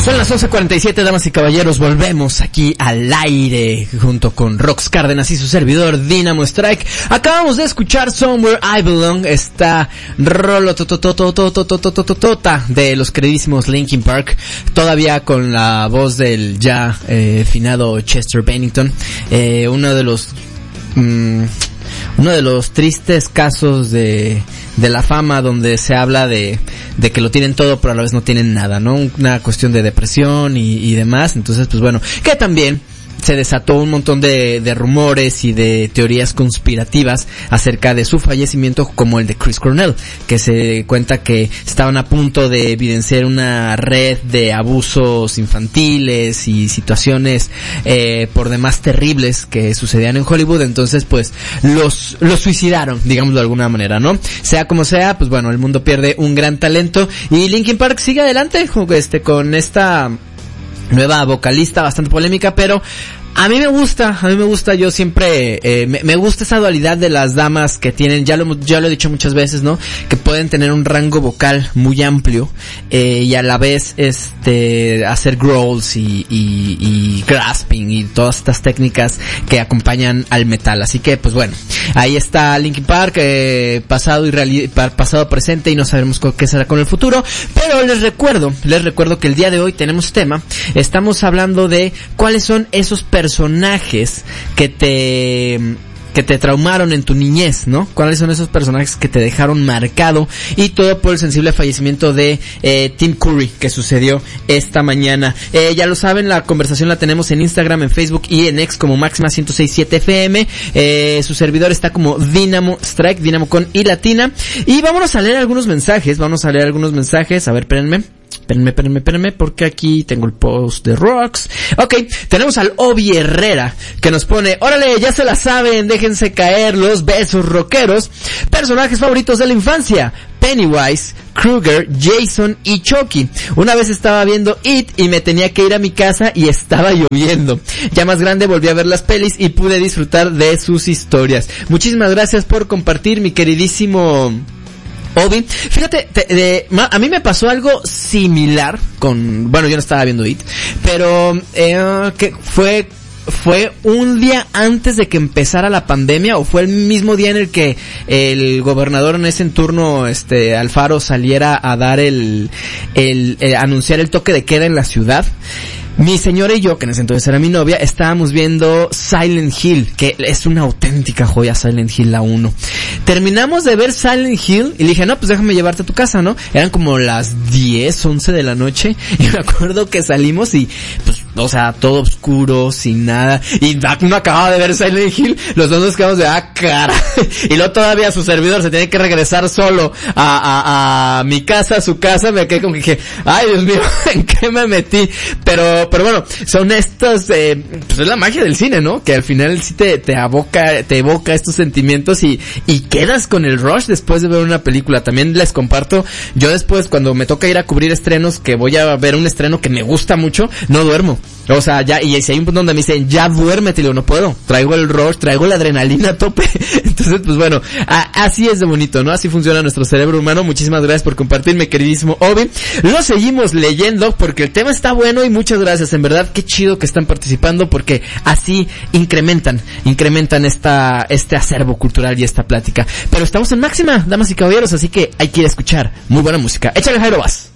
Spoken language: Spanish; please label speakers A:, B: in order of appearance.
A: Son las 11:47, damas y caballeros, volvemos aquí al aire junto con Rox Cárdenas y su servidor Dynamo Strike. Acabamos de escuchar Somewhere I Belong, esta rolo de los queridísimos Linkin Park, todavía con la voz del ya finado Chester Bennington, uno de los tristes casos de la fama, donde se habla de que lo tienen todo pero a la vez no tienen nada, ¿no? Una cuestión de depresión y demás. Entonces, pues bueno, que también se desató un montón de rumores y de teorías conspirativas acerca de su fallecimiento, como el de Chris Cornell, que se cuenta que estaban a punto de evidenciar una red de abusos infantiles y situaciones por demás terribles que sucedían en Hollywood. Entonces, pues los suicidaron, digámoslo de alguna manera, ¿no? Sea como sea, pues bueno, el mundo pierde un gran talento y Linkin Park sigue adelante con esta nueva vocalista bastante polémica, pero a mí me gusta, yo siempre, me gusta esa dualidad de las damas que tienen, ya lo he dicho muchas veces, ¿no? Que pueden tener un rango vocal muy amplio, y a la vez, hacer growls y grasping y todas estas técnicas que acompañan al metal. Así que, pues bueno, ahí está Linkin Park, pasado, presente, y no sabemos qué será con el futuro, pero les recuerdo que el día de hoy tenemos tema. Estamos hablando de cuáles son esos personajes que te traumaron en tu niñez, ¿no? ¿Cuáles son esos personajes que te dejaron marcado? Y todo por el sensible fallecimiento de Tim Curry, que sucedió esta mañana. Ya lo saben, la conversación la tenemos en Instagram, en Facebook y en X como Máxima 106.7 FM. Su servidor está como Dynamo Strike, Dynamo con I latina. Y vámonos a leer algunos mensajes. A ver, espérenme, porque aquí tengo el post de Rox. Ok, tenemos al Obi Herrera, que nos pone: órale, ya se la saben, déjense caer los besos rockeros. Personajes favoritos de la infancia: Pennywise, Krueger, Jason y Chucky. Una vez estaba viendo It y me tenía que ir a mi casa y estaba lloviendo. Ya más grande volví a ver las pelis y pude disfrutar de sus historias. Muchísimas gracias por compartir, mi queridísimo Obi. Fíjate, a mí me pasó algo similar con, bueno, yo no estaba viendo It, pero que fue un día antes de que empezara la pandemia, o fue el mismo día en el que el gobernador en ese turno, Alfaro, saliera a dar anunciar el toque de queda en la ciudad. Mi señora y yo, que en ese entonces era mi novia, estábamos viendo Silent Hill, que es una auténtica joya, Silent Hill la 1. Terminamos de ver Silent Hill y le dije: no, pues déjame llevarte a tu casa, ¿no? Eran como las 10, 11 de la noche y me acuerdo que salimos y, pues, o sea, todo oscuro, sin nada, y no acababa de ver Silent Hill, los dos nos quedamos de cara, y luego todavía su servidor se tiene que regresar solo a mi casa, a su casa. Me quedé como que dije: ay, Dios mío, ¿en qué me metí? Pero bueno, son estos, pues es la magia del cine, ¿no? Que al final sí te evoca estos sentimientos y quedas con el rush después de ver una película. También les comparto, yo después, cuando me toca ir a cubrir estrenos, que voy a ver un estreno que me gusta mucho, no duermo. O sea, ya, y si hay un punto donde me dicen: ya duérmete, y digo: no puedo, traigo el rush, traigo la adrenalina a tope. Entonces, pues bueno, así es de bonito, ¿no? Así funciona nuestro cerebro humano. Muchísimas gracias por compartir, mi queridísimo Obi. Lo seguimos leyendo porque el tema está bueno y muchas gracias. En verdad, qué chido que están participando, porque así incrementan este acervo cultural y esta plática. Pero estamos en Máxima, damas y caballeros, así que hay que ir a escuchar muy buena música. Échale, Jairo, vas.